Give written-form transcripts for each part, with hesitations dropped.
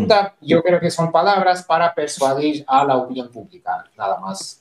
pregunta, yo creo que son palabras para persuadir a la opinión pública, nada más.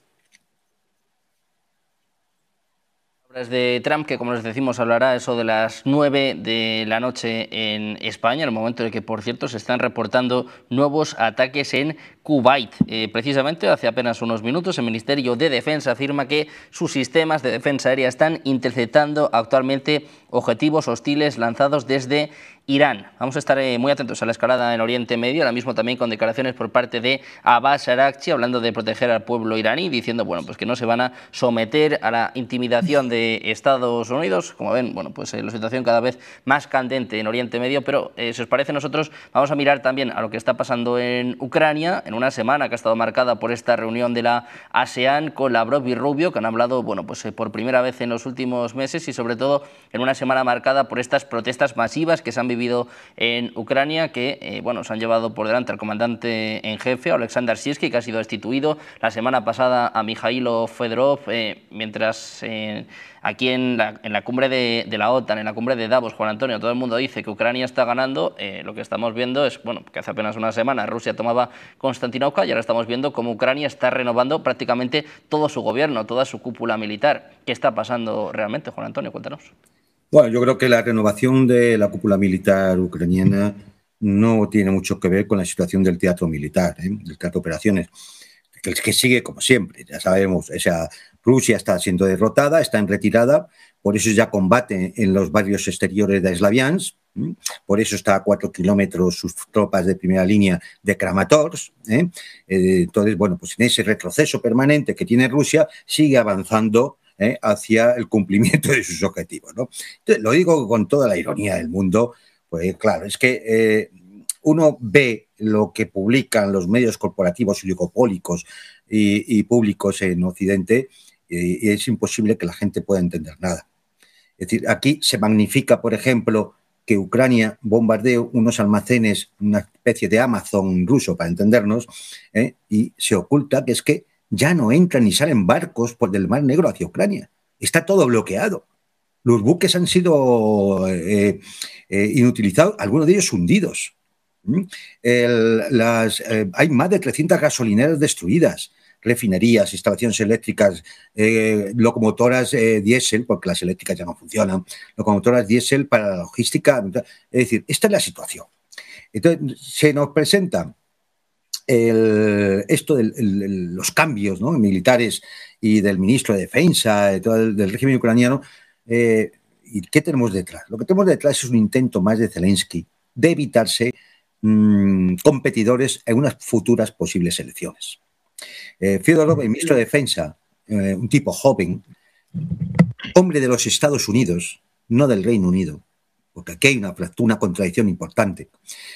De Trump, que como les decimos hablará eso de las 9 de la noche en España, en el momento en el que, por cierto, se están reportando nuevos ataques en Kuwait. Precisamente hace apenas unos minutos el Ministerio de Defensa afirma que sus sistemas de defensa aérea están interceptando actualmente objetivos hostiles lanzados desde Irán. Vamos a estar muy atentos a la escalada en Oriente Medio, ahora mismo también con declaraciones por parte de Abbas Araghchi, hablando de proteger al pueblo iraní, diciendo bueno, pues que no se van a someter a la intimidación de Estados Unidos. Como ven, bueno, pues la situación cada vez más candente en Oriente Medio, pero si os parece, nosotros vamos a mirar también a lo que está pasando en Ucrania, en una semana que ha estado marcada por esta reunión de la ASEAN con Lavrov y Rubio, que han hablado, bueno, pues por primera vez en los últimos meses y sobre todo en una semana marcada por estas protestas masivas que se han vivido en Ucrania, que bueno, se han llevado por delante al comandante en jefe, Alexander Sirski, que ha sido destituido la semana pasada a Mikhailo Fedorov, mientras aquí en la cumbre de la OTAN, en la cumbre de Davos, Juan Antonio, todo el mundo dice que Ucrania está ganando. Lo que estamos viendo es, bueno, que hace apenas una semana Rusia tomaba Constantinopla y ahora estamos viendo cómo Ucrania está renovando prácticamente todo su gobierno, toda su cúpula militar. ¿Qué está pasando realmente, Juan Antonio? Cuéntanos. Bueno, yo creo que la renovación de la cúpula militar ucraniana no tiene mucho que ver con la situación del teatro militar, del teatro de operaciones, que sigue como siempre, ya sabemos. O sea, Rusia está siendo derrotada, está en retirada, por eso ya combate en los barrios exteriores de Slaviansk, por eso está a 4 kilómetros sus tropas de primera línea de Kramatorsk. Entonces, bueno, pues en ese retroceso permanente que tiene Rusia, sigue avanzando hacia el cumplimiento de sus objetivos, ¿no? Entonces, lo digo con toda la ironía del mundo, pues claro, es que uno ve lo que publican los medios corporativos oligopólicos y públicos en Occidente y es imposible que la gente pueda entender nada. Es decir, aquí se magnifica, por ejemplo, que Ucrania bombardeó unos almacenes, una especie de Amazon ruso, para entendernos, y se oculta que es que ya no entran ni salen barcos por del Mar Negro hacia Ucrania. Está todo bloqueado. Los buques han sido inutilizados, algunos de ellos hundidos. Hay más de 300 gasolineras destruidas, refinerías, instalaciones eléctricas, locomotoras diésel, porque las eléctricas ya no funcionan, locomotoras diésel para la logística. Es decir, esta es la situación. Entonces, se nos presenta esto de los cambios, ¿no?, militares y del ministro de Defensa, del régimen ucraniano. ¿Y qué tenemos detrás? Lo que tenemos detrás es un intento más de Zelensky de evitarse competidores en unas futuras posibles elecciones. Fedorov, el ministro de Defensa, un tipo joven, hombre de los Estados Unidos, no del Reino Unido, porque aquí hay una contradicción importante.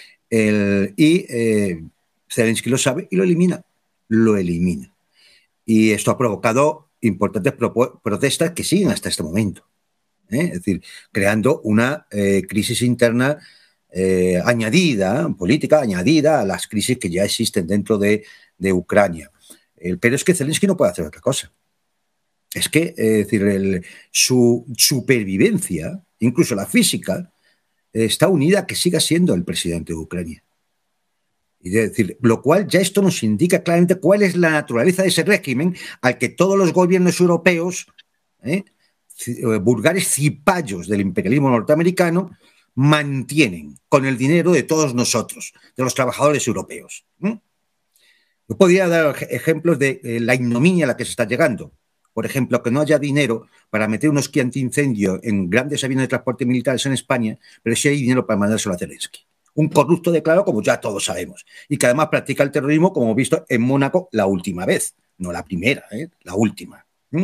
Zelensky lo sabe y lo elimina. Lo elimina. Y esto ha provocado importantes protestas que siguen hasta este momento. Es decir, creando una crisis interna añadida, política añadida a las crisis que ya existen dentro de Ucrania. Pero es que Zelensky no puede hacer otra cosa. Es que, es decir, su supervivencia, incluso la física, está unida a que siga siendo el presidente de Ucrania. Es decir, lo cual ya esto nos indica claramente cuál es la naturaleza de ese régimen al que todos los gobiernos europeos, vulgares cipayos del imperialismo norteamericano, mantienen con el dinero de todos nosotros, de los trabajadores europeos. Yo podría dar ejemplos de la ignominia a la que se está llegando. Por ejemplo, que no haya dinero para meter unos esquí antiincendio en grandes aviones de transporte militares en España, pero sí hay dinero para mandárselo a Zelensky. Un corrupto declarado, como ya todos sabemos, y que además practica el terrorismo, como hemos visto en Mónaco la última vez, no la primera, la última.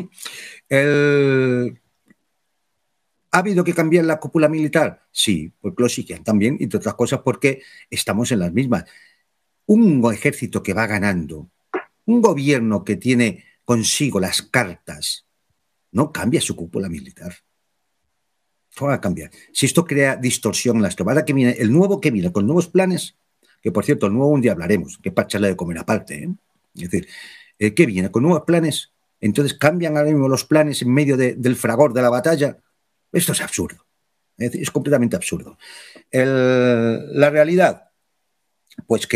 ¿Ha habido que cambiar la cúpula militar? Sí, porque lo siguen también, entre otras cosas porque estamos en las mismas. Un ejército que va ganando, un gobierno que tiene consigo las cartas, no cambia su cúpula militar. ¿Cómo va a cambiar? Si esto crea distorsión en las tropas, ahora que viene, el nuevo que viene con nuevos planes, que por cierto, el nuevo un día hablaremos, que es para echarle de comer aparte, es decir, ¿qué viene? ¿Con nuevos planes? Entonces cambian ahora mismo los planes en medio del fragor de la batalla. Esto es absurdo. Es completamente absurdo. La realidad, pues que